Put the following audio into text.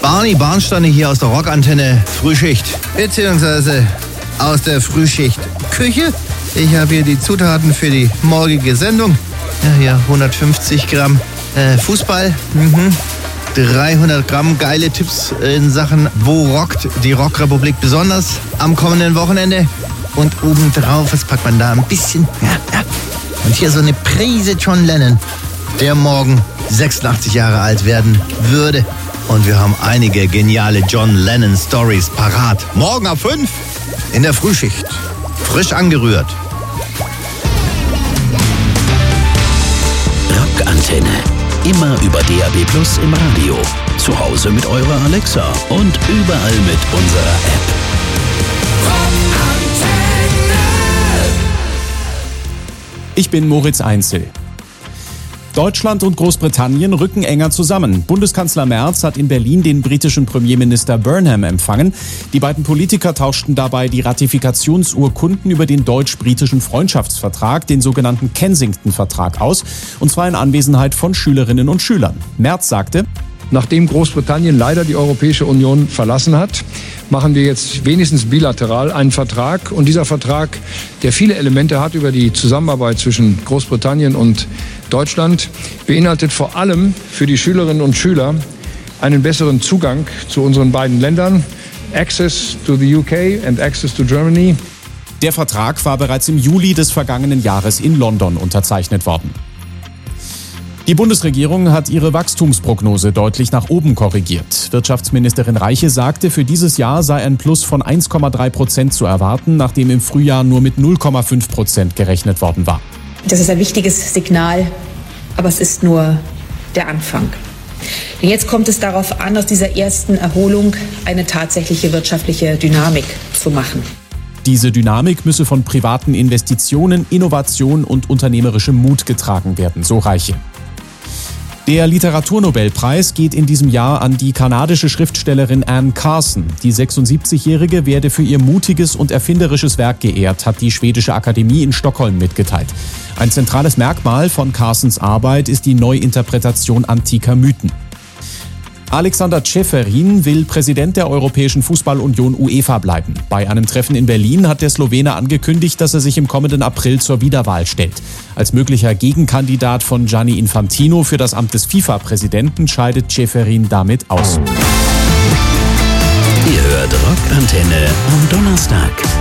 Barney Barnsteiner hier aus der Rockantenne Frühschicht, beziehungsweise aus der Frühschicht-Küche. Ich habe hier die Zutaten für die morgige Sendung. Ja, hier 150 Gramm Fußball, 300 Gramm geile Tipps in Sachen, wo rockt die Rockrepublik besonders am kommenden Wochenende. Und obendrauf, was packt man da? Ein bisschen, Und hier so eine Prise John Lennon, der morgen 86 Jahre alt werden würde. Und wir haben einige geniale John Lennon Stories parat. Morgen ab 5 in der Frühschicht. Frisch angerührt. Rockantenne. Immer über DAB+ im Radio. Zu Hause mit eurer Alexa und überall mit unserer App. Rockantenne. Ich bin Moritz Einzel. Deutschland und Großbritannien rücken enger zusammen. Bundeskanzler Merz hat in Berlin den britischen Premierminister Burnham empfangen. Die beiden Politiker tauschten dabei die Ratifikationsurkunden über den deutsch-britischen Freundschaftsvertrag, den sogenannten Kensington-Vertrag, aus, und zwar in Anwesenheit von Schülerinnen und Schülern. Merz sagte: Nachdem Großbritannien leider die Europäische Union verlassen hat, machen wir jetzt wenigstens bilateral einen Vertrag. Und dieser Vertrag, der viele Elemente hat über die Zusammenarbeit zwischen Großbritannien und Deutschland, beinhaltet vor allem für die Schülerinnen und Schüler einen besseren Zugang zu unseren beiden Ländern. Access to the UK and access to Germany. Der Vertrag war bereits im Juli des vergangenen Jahres in London unterzeichnet worden. Die Bundesregierung hat ihre Wachstumsprognose deutlich nach oben korrigiert. Wirtschaftsministerin Reiche sagte, für dieses Jahr sei ein Plus von 1,3% zu erwarten, nachdem im Frühjahr nur mit 0,5% gerechnet worden war. Das ist ein wichtiges Signal, aber es ist nur der Anfang. Denn jetzt kommt es darauf an, aus dieser ersten Erholung eine tatsächliche wirtschaftliche Dynamik zu machen. Diese Dynamik müsse von privaten Investitionen, Innovation und unternehmerischem Mut getragen werden, so Reiche. Der Literaturnobelpreis geht in diesem Jahr an die kanadische Schriftstellerin Anne Carson. Die 76-Jährige werde für ihr mutiges und erfinderisches Werk geehrt, hat die Schwedische Akademie in Stockholm mitgeteilt. Ein zentrales Merkmal von Carsons Arbeit ist die Neuinterpretation antiker Mythen. Alexander Čeferin will Präsident der Europäischen Fußballunion UEFA bleiben. Bei einem Treffen in Berlin hat der Slowene angekündigt, dass er sich im kommenden April zur Wiederwahl stellt. Als möglicher Gegenkandidat von Gianni Infantino für das Amt des FIFA-Präsidenten scheidet Čeferin damit aus. Ihr hört Rockantenne am Donnerstag.